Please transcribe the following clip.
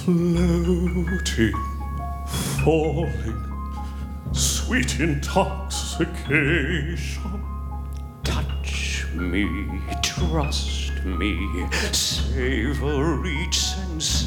floating, falling, sweet intoxication. Touch me, trust me, savor each sensation.